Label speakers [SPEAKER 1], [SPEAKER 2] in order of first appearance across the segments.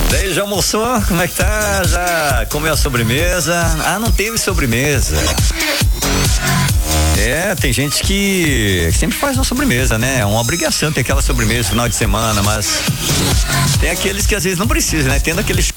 [SPEAKER 1] Daí, já almoçou? Como é que tá? Já comeu a sobremesa? Ah, não teve sobremesa. Tem gente que sempre faz uma sobremesa, né? É uma obrigação ter aquela sobremesa no final de semana, mas tem aqueles que às vezes não precisam, né?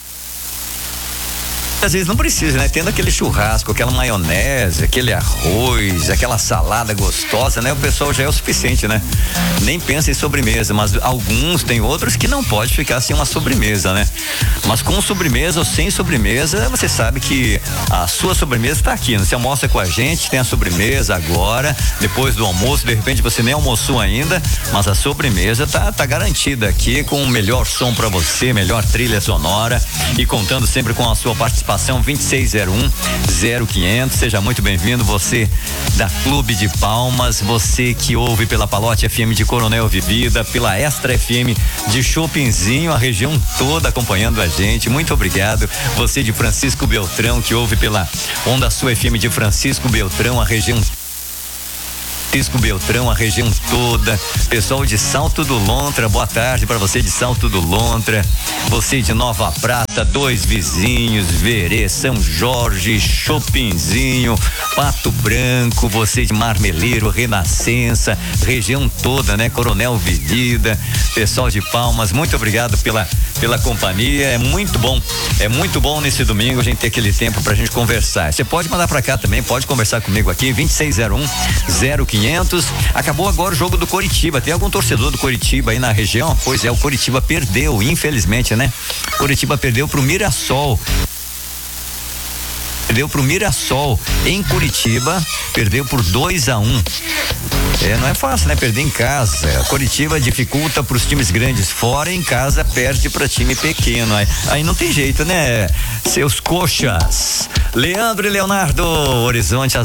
[SPEAKER 1] Tendo aquele churrasco, aquela maionese, aquele arroz, aquela salada gostosa, né? O pessoal já é o suficiente, né? Nem pensa em sobremesa, mas tem outros que não pode ficar sem uma sobremesa, né? Mas com sobremesa ou sem sobremesa, você sabe que a sua sobremesa está aqui, né? Você almoça com a gente, tem a sobremesa agora, depois do almoço, de repente você nem almoçou ainda, mas a sobremesa tá garantida aqui com o melhor som para você, melhor trilha sonora e contando sempre com a sua participação. 2601-0500, seja muito bem-vindo, você da Clube de Palmas, você que ouve pela Palote FM de Coronel Vivida, pela Extra FM de Chopinzinho, a região toda acompanhando a gente, muito obrigado. Você de Francisco Beltrão, que ouve pela Onda Sul FM de Francisco Beltrão, a região toda. Pessoal de Salto do Lontra, boa tarde para você de Salto do Lontra. Você de Nova Prata, Dois Vizinhos, Verê, São Jorge, Chopinzinho, Pato Branco, você de Marmeleiro, Renascença, região toda, né? Coronel Vivida, pessoal de Palmas, muito obrigado pela companhia. É muito bom nesse domingo a gente ter aquele tempo pra gente conversar. Você pode mandar pra cá também, pode conversar comigo aqui, 2601-0500. Acabou agora o jogo do Coritiba. Tem algum torcedor do Coritiba aí na região? Pois é, o Coritiba perdeu, infelizmente, né? Coritiba perdeu pro Mirassol. Em Curitiba, perdeu por 2-1. Não é fácil, né? Perder em casa. Coritiba dificulta pros times grandes fora, em casa perde pra time pequeno. Aí não tem jeito, né? Seus coxas. Leandro e Leonardo, Horizonte